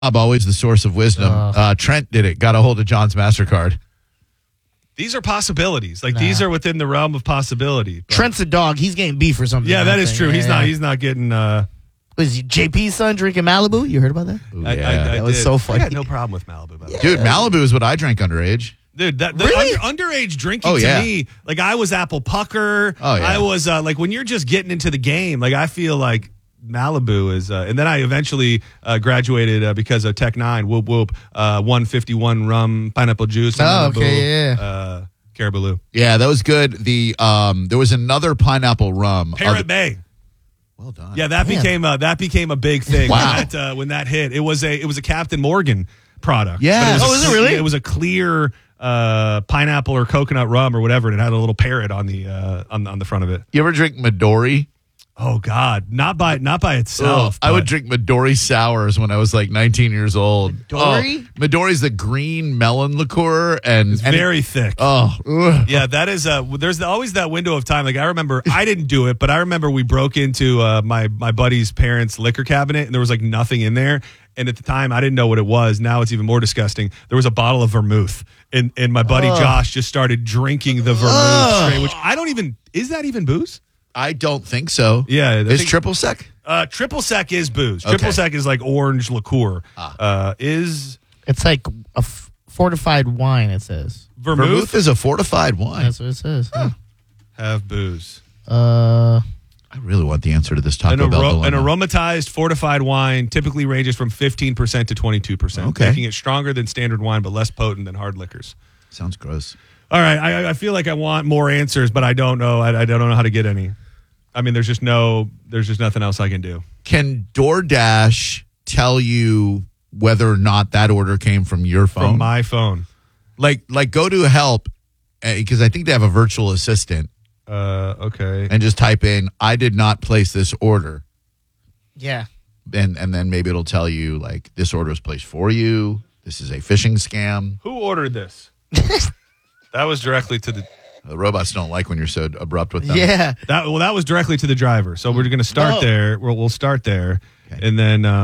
Bob, always the source of wisdom. Trent did it. Got a hold of John's MasterCard. These are possibilities. These are within the realm of possibility. Trent's a dog. He's getting beef or something. Yeah, that is true. He's not getting. Was JP's son drinking Malibu? You heard about that? Ooh, that was so funny. I got no problem with Malibu. By the way. Dude, Malibu is what I drank underage. Dude, Really? underage drinking to me, I was Apple Pucker. Oh, yeah. I was when you're just getting into the game, I feel like Malibu is, and then I eventually graduated because of Tech 9, whoop whoop, 151 rum, pineapple juice. Oh, Malibu, okay, Caribou. Yeah, that was good. There was another pineapple rum. Parrot Bay. Well done. Yeah, that became a big thing. Wow. When that hit, it was a Captain Morgan product. Yeah. But is it really? It was a clear pineapple or coconut rum or whatever, and it had a little parrot on the on the front of it. You ever drink Midori? Oh God, not by itself. I would drink Midori sours when I was 19 years old. Midori? Midori's the green melon liqueur, and It's very thick. ugh. Yeah, that is. There's always that window of time. I remember, I didn't do it, but I remember we broke into my buddy's parents' liquor cabinet, and there was nothing in there. And at the time, I didn't know what it was. Now it's even more disgusting. There was a bottle of vermouth, and my buddy Josh just started drinking the vermouth straight. Which I don't even. Is that even booze? I don't think so. Yeah, Is triple sec? Triple sec is booze. Okay. Triple sec is like orange liqueur. It's like a fortified wine, it says. Vermouth is a fortified wine. That's what it says. have booze. I really want the answer to this Taco Bell dilemma. An aromatized fortified wine typically ranges from 15% to 22%, Okay. making it stronger than standard wine but less potent than hard liquors. Sounds gross. All right, I feel like I want more answers, but I don't know. I don't know how to get any. I mean, there's just nothing else I can do. Can DoorDash tell you whether or not that order came from your phone? From my phone. Like go to help, because I think they have a virtual assistant, Okay. and just type in, I did not place this order. Yeah. And then maybe it'll tell you, this order was placed for you. This is a phishing scam. Who ordered this? That was directly to the... The robots don't like when you're so abrupt with them. Yeah. That was directly to the driver. So we're going to start there. We'll start there. Okay. And then, I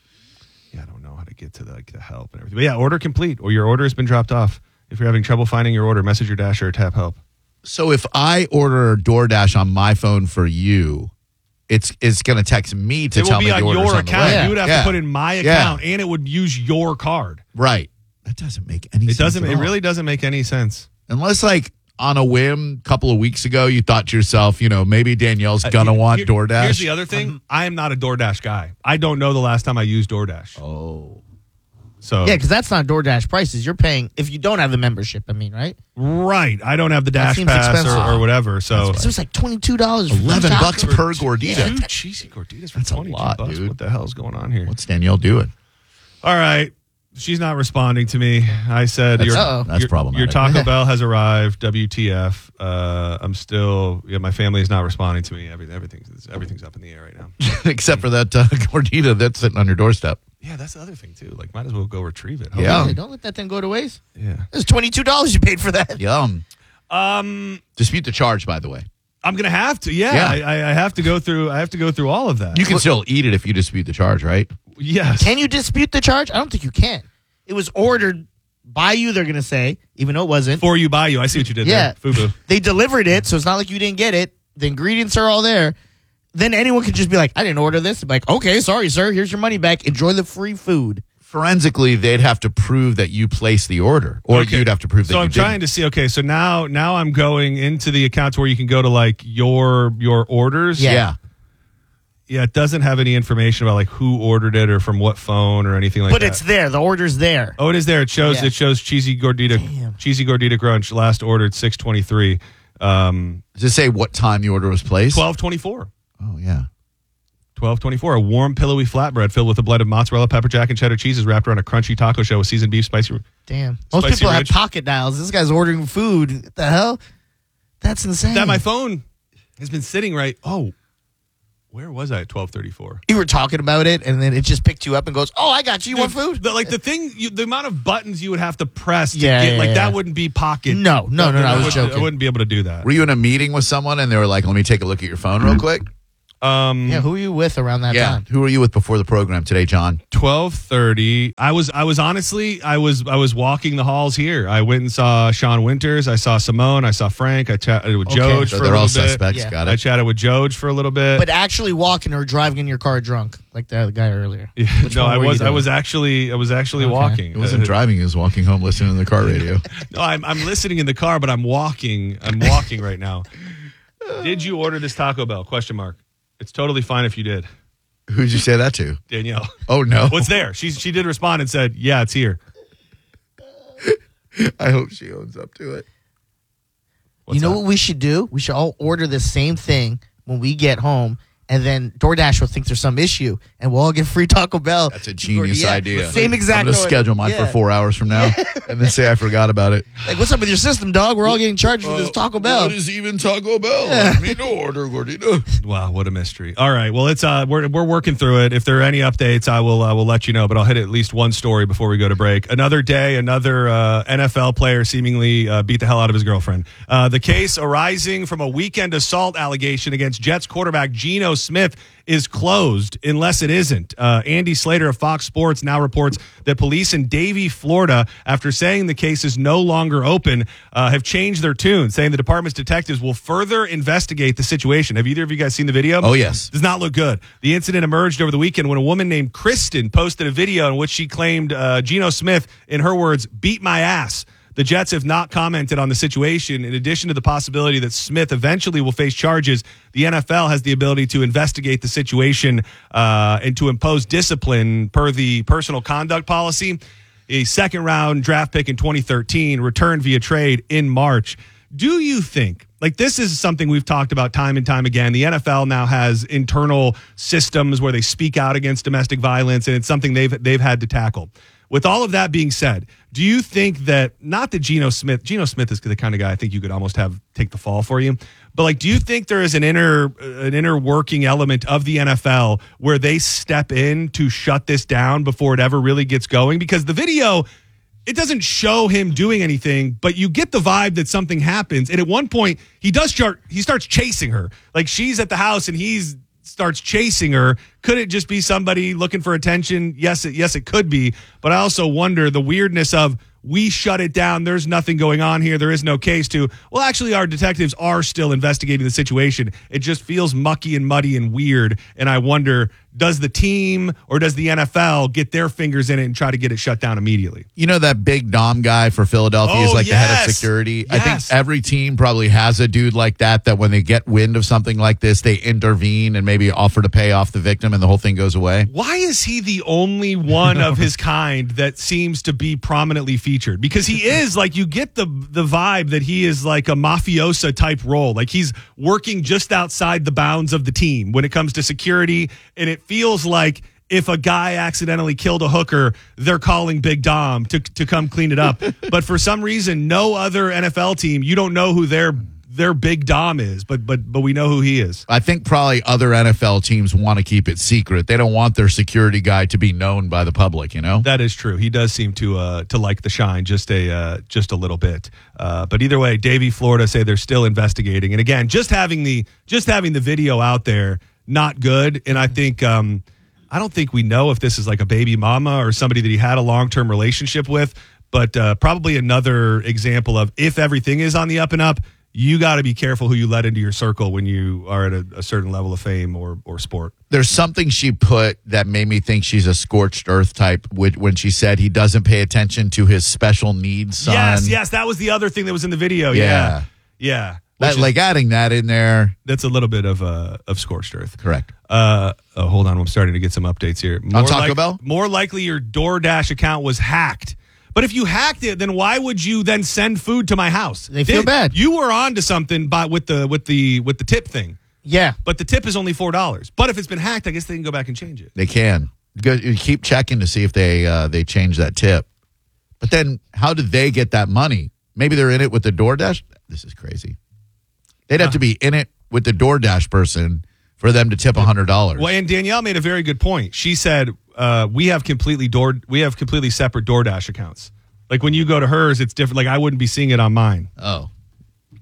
don't know how to get to the help and everything. But yeah, order complete, or your order has been dropped off. If you're having trouble finding your order, message your Dasher or tap help. So if I order DoorDash on my phone for you, it's going to text me to tell me the It will be order's on your on the account. way. You would have to put in my account, and it would use your card. Right. That doesn't make any sense. It really doesn't make any sense. Unless, on a whim, a couple of weeks ago, you thought to yourself, maybe Danielle's going to want DoorDash. Here's the other thing. I am not a DoorDash guy. I don't know the last time I used DoorDash. Oh. So Yeah, because that's not DoorDash prices. You're paying if you don't have the membership, right? right. I don't have the That Dash seems Pass expensive. or whatever. So So it's like $22 for $11 per gordita. Two cheesy gorditas for That's a 22 lot, bucks. dude. What the hell's going on here? What's Danielle doing? All right. She's not responding to me. I said, That's problematic. Your Taco Bell has arrived. WTF. I'm still, my family is not responding to me. Everything's up in the air right now. Except for that gordita that's sitting on your doorstep. Yeah, that's the other thing, too. Might as well go retrieve it. Yeah. Hey, don't let that thing go to waste. Yeah. It's $22 you paid for that. Yum. Dispute the charge, by the way. I'm going to have to. Yeah. Yeah. I have to go through all of that. You can still eat it if you dispute the charge, right? Yes. Can you dispute the charge? I don't think you can. It was ordered by you, they're going to say, even though it wasn't. For you, by you. I see what you did Yeah. there. FUBU. They delivered it, so it's not like you didn't get it. The ingredients are all there. Then anyone could just be like, I didn't order this. Be like, okay, sorry, sir. Here's your money back. Enjoy the free food. Forensically, they'd have to prove that you placed the order, or you'd have to prove that So you I'm trying to see. Okay, so now I'm going into the accounts where you can go to your orders. Yeah. Yeah, it doesn't have any information about who ordered it or from what phone or anything like that. But it's there. The order's there. Oh, it is there. It shows cheesy gordita crunch last ordered 6/23. Does it say what time the order was placed? 12/24. Oh, yeah. 12/24. A warm, pillowy flatbread filled with a blend of mozzarella, pepper jack, and cheddar cheese is wrapped around a crunchy taco shell with seasoned beef, spicy. Damn. Most Spicy people have Ridge. pocket dials. This guy's ordering food. What the hell? That's insane. That my phone has been sitting right. Oh, where was I at 12:34? You were talking about it, and then it just picked you up and goes, oh, I got you. You want food? The amount of buttons you would have to press to Yeah, get, yeah. that wouldn't be pocket. No, I was joking. I wouldn't be able to do that. Were you in a meeting with someone and they were like, let me take a look at your phone real quick? Yeah, who are you with around that Yeah. time? Who were you with before the program today, John? 12:30. I was honestly I was walking the halls here. I went and saw Sean Winters. I saw Simone. I saw Frank. I chatted with Joj So for a they're little all bit. suspects. Yeah. Got I it. chatted with Joj for a little bit. But actually walking or driving in your car drunk, like the guy earlier. Which no, one I were you was I doing? was actually walking. He wasn't driving. He was walking home listening to the car radio. No, I'm listening in the car, but I'm walking. I'm walking right now. Did you order this Taco Bell? Question mark. It's totally fine if you did. Who'd you say that to? Danielle. Oh, no. What's there? She did respond and said, "Yeah, it's here." I hope she owns up to it. What's You know that? what we should do? We should all order the same thing when we get home, and then DoorDash will think there's some issue, and we'll all get free Taco Bell. That's a genius Yeah, idea. Same exact I'm going to order. schedule mine for Yeah. 4 hours from now and then say I forgot about it. Like, what's up with your system, dog? We're all getting charged for this Taco Bell. What is even Taco Bell? I mean, no order, Gordita. Wow, what a mystery! All right, well, it's we're working through it. If there are any updates, I will let you know. But I'll hit at least one story before we go to break. Another day, another NFL player seemingly beat the hell out of his girlfriend. The case arising from a weekend assault allegation against Jets quarterback Geno Smith is closed unless it isn't. Andy Slater of Fox Sports now reports that police in Davie, Florida, after saying the case is no longer open, have changed their tune, saying the department's detectives will further investigate the situation. Have either of you guys seen the video? Oh, yes. Does not look good. The incident emerged over the weekend when a woman named Kristen posted a video in which she claimed Geno Smith, in her words, beat my ass. The Jets have not commented on the situation. In addition to the possibility that Smith eventually will face charges, the NFL has the ability to investigate the situation and to impose discipline per the personal conduct policy. A second-round draft pick in 2013, returned via trade in March. Do you think, like, this is something we've talked about time and time again, the NFL now has internal systems where they speak out against domestic violence, and it's something they've had to tackle. With all of that being said, do you think that, not that Geno Smith is the kind of guy I think you could almost have take the fall for you, but like, do you think there is an inner working element of the NFL where they step in to shut this down before it ever really gets going? Because the video, it doesn't show him doing anything, but you get the vibe that something happens. And at one point, he starts chasing her. Like, she's at the house and he's starts chasing her. Could it just be somebody looking for attention? Yes, it could be. But I also wonder the weirdness of, we shut it down. There's nothing going on here. There is no case to, well, actually, our detectives are still investigating the situation. It just feels mucky and muddy and weird. And I wonder, does the team or does the NFL get their fingers in it and try to get it shut down immediately? You know that big Dom guy for Philadelphia is like the head of yes. security? I Yes. think every team probably has a dude like that when they get wind of something like this, they intervene and maybe offer to pay off the victim and the whole thing goes away. Why is he the only one of his kind that seems to be prominently featured? Because he is, like, you get the vibe that he is like a mafiosa type role. Like, he's working just outside the bounds of the team when it comes to security. And it feels like if a guy accidentally killed a hooker, they're calling Big Dom to come clean it up. But for some reason, no other NFL team, you don't know who their Big Dom is, but we know who he is. I think probably other NFL teams want to keep it secret. They don't want their security guy to be known by the public, you know? That is true. He does seem to like the shine just a little bit. But either way, Davie, Florida say they're still investigating. And again, just having the video out there, not good. And I think I don't think we know if this is like a baby mama or somebody that he had a long-term relationship with, but probably another example of, if everything is on the up and up, you got to be careful who you let into your circle when you are at a certain level of fame or sport. There's something she put that made me think she's a scorched earth type when she said he doesn't pay attention to his special needs son. Yes, that was the other thing that was in the video. Yeah. Yeah. Like adding that in there. That's a little bit of scorched earth. Correct. Hold on, I'm starting to get some updates here. On Taco Bell? More likely your DoorDash account was hacked. But if you hacked it, then why would you then send food to my house? They feel bad. You were on to something with the tip thing. Yeah. But the tip is only $4. But if it's been hacked, I guess they can go back and change it. They can. You keep checking to see if they change that tip. But then how did they get that money? Maybe they're in it with the DoorDash. This is crazy. They'd have to be in it with the DoorDash person for them to tip $100. Well, and Danielle made a very good point. She said we have completely separate DoorDash accounts. Like when you go to hers, it's different. Like I wouldn't be seeing it on mine. Oh.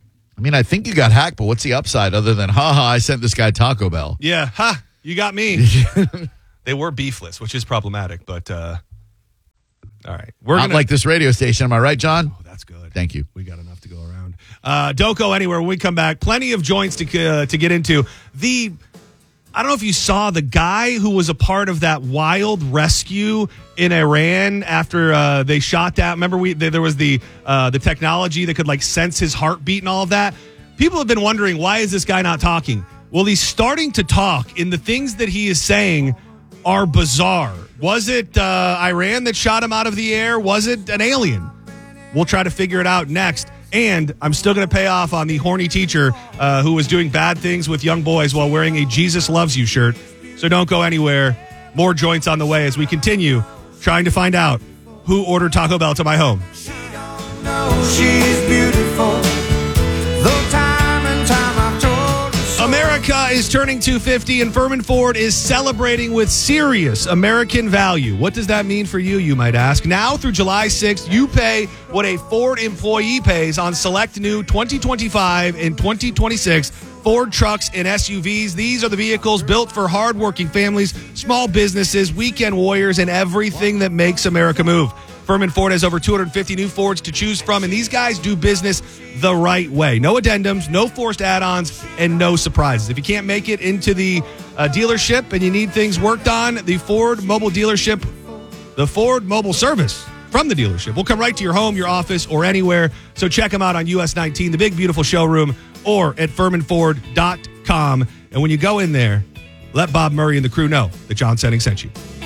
mean, I think you got hacked, but what's the upside other than, I sent this guy Taco Bell? Yeah, you got me. They were beefless, which is problematic, but all right. Not like this radio station. Am I right, John? Oh, that's good. Thank you. We got enough to go around. Don't go anywhere. When we come back, plenty of joints to get into. I don't know if you saw the guy who was a part of that wild rescue in Iran after they shot down. Remember, there was the technology that could like sense his heartbeat and all of that. People have been wondering, why is this guy not talking? Well, he's starting to talk, and the things that he is saying are bizarre. Was it Iran that shot him out of the air? Was it an alien? We'll try to figure it out next. And I'm still going to pay off on the horny teacher who was doing bad things with young boys while wearing a Jesus Loves You shirt. So don't go anywhere. More joints on the way as we continue trying to find out who ordered Taco Bell to my home. She don't know she's beautiful. Though time and time I've told her so. America is turning 250 and Furman Ford is celebrating with serious American value. What does that mean for you, you might ask? Now through July 6th, you pay what a Ford employee pays on select new 2025 and 2026 Ford trucks and SUVs. These are the vehicles built for hardworking families, small businesses, weekend warriors, and everything that makes America move. Furman Ford has over 250 new Fords to choose from, and these guys do business the right way. No addendums, no forced add-ons, and no surprises. If you can't make it into the dealership and you need things worked on, the Ford Mobile Dealership, the Ford Mobile Service from the dealership will come right to your home, your office, or anywhere. So check them out on US 19, the big, beautiful showroom, or at FurmanFord.com. And when you go in there, let Bob Murray and the crew know that John Senning sent you.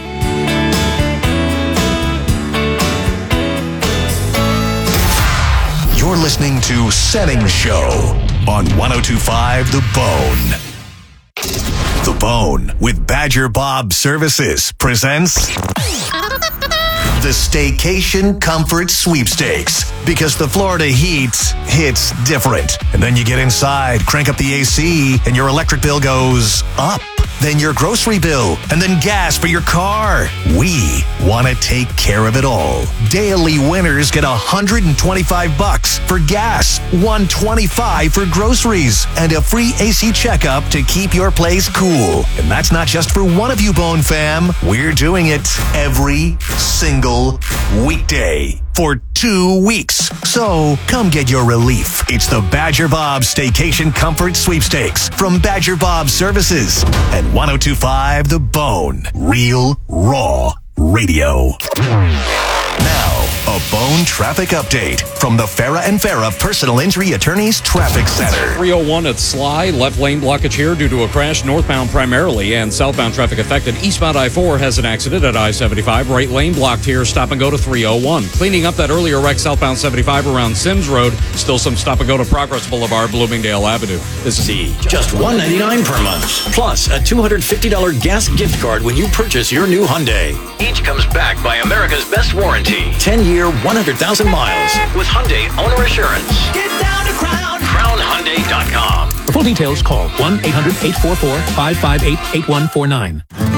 You're listening to Senning Show on 102.5 The Bone. The Bone with Badger Bob Services presents the Staycation Comfort Sweepstakes. Because the Florida heat hits different. And then you get inside, crank up the AC, and your electric bill goes up. Then your grocery bill, and then gas for your car. We want to take care of it all. Daily winners get $125 for gas, $125 for groceries, and a free AC checkup to keep your place cool. And that's not just for one of you, Bone fam. We're doing it every single weekday for 2 weeks. So come get your relief. It's the Badger Bob Staycation Comfort Sweepstakes from Badger Bob Services and 102.5 The Bone. Real, raw radio. Now, a Bone traffic update from the Farah and Farah Personal Injury Attorneys Traffic Center. 301 at Sly, left lane blockage here due to a crash, northbound primarily, and southbound traffic affected. Eastbound I-4 has an accident at I-75, right lane blocked here, stop and go to 301. Cleaning up that earlier wreck southbound 75 around Sims Road, still some stop and go to Progress Boulevard, Bloomingdale Avenue. This is just $199 per month, plus a $250 gas gift card when you purchase your new Hyundai. Each comes backed by America's best warranty, 10-year, 100,000 miles with Hyundai Owner Assurance. Get down to Crown. CrownHyundai.com. For full details, call 1-800-844-558-8149.